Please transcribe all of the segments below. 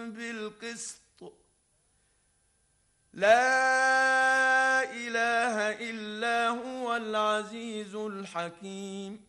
بالقسط لا إله إلا هو العزيز الحكيم.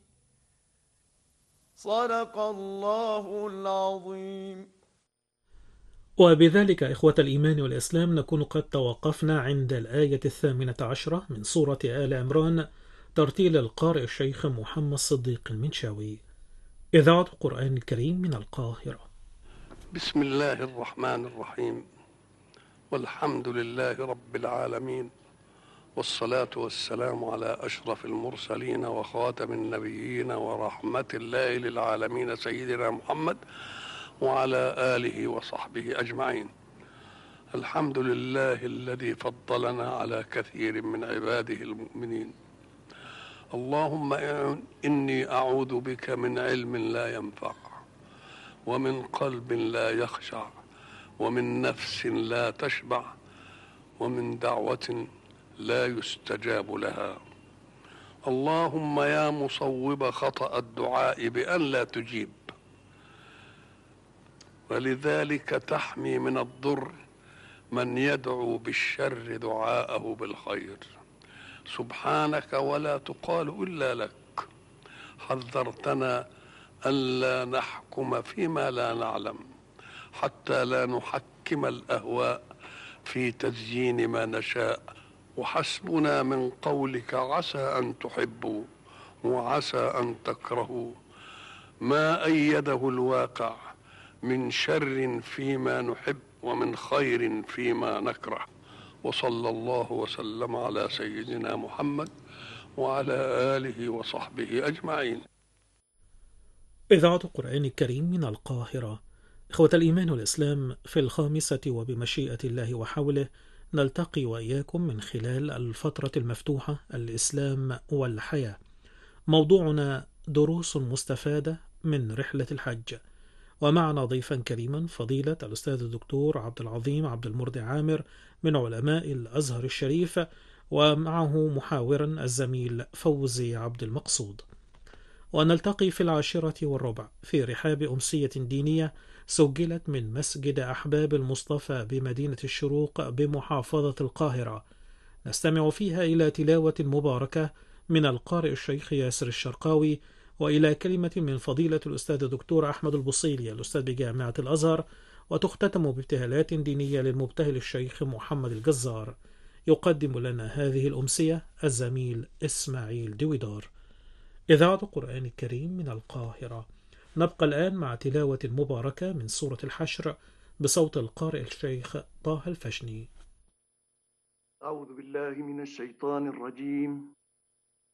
صدق الله العظيم. وبذلك إخوة الإيمان والإسلام نكون قد توقفنا عند الآية 18 من سورة آل عمران، ترتيل القارئ الشيخ محمد صديق المنشاوي. إذاعة القرآن الكريم من القاهرة. بسم الله الرحمن الرحيم، والحمد لله رب العالمين، والصلاة والسلام على أشرف المرسلين وخاتم النبيين ورحمة الله للعالمين سيدنا محمد وعلى آله وصحبه أجمعين. الحمد لله الذي فضلنا على كثير من عباده المؤمنين. اللهم إني أعوذ بك من علم لا ينفع، ومن قلب لا يخشع، ومن نفس لا تشبع، ومن دعوة لا يستجاب لها. اللهم يا مصوب خطأ الدعاء بأن لا تجيب، ولذلك تحمي من الضر من يدعو بالشر دعاءه بالخير. سبحانك ولا تقال إلا لك. حذرتنا ألا نحكم فيما لا نعلم، حتى لا نحكم الأهواء في تزيين ما نشاء. وحسبنا من قولك عسى أن تحبوا وعسى أن تكرهوا ما أيده الواقع من شر فيما نحب ومن خير فيما نكره. وصلى الله وسلم على سيدنا محمد وعلى آله وصحبه أجمعين. إذاعة القرآن الكريم من القاهرة. إخوة الإيمان والإسلام، في 5 وبمشيئة الله وحوله نلتقي وإياكم من خلال الفترة المفتوحة الإسلام والحياة. موضوعنا دروس مستفادة من رحلة الحج، ومعنا ضيفا كريما فضيلة الأستاذ الدكتور عبد العظيم عبد المرضي عامر من علماء الأزهر الشريف، ومعه محاورا الزميل فوزي عبد المقصود. ونلتقي في 10:15 في رحاب أمسية دينية سجلت من مسجد أحباب المصطفى بمدينة الشروق بمحافظة القاهرة، نستمع فيها إلى تلاوة مباركة من القارئ الشيخ ياسر الشرقاوي، وإلى كلمة من فضيلة الأستاذ الدكتور أحمد البصيلي الأستاذ بجامعة الأزهر، وتختتم بابتهالات دينية للمبتهل الشيخ محمد الجزار. يقدم لنا هذه الأمسية الزميل إسماعيل دويدار. إذاعة القرآن الكريم من القاهرة. نبقى الآن مع تلاوة مباركة من سورة الحشر بصوت القارئ الشيخ طه الفشني. أعوذ بالله من الشيطان الرجيم.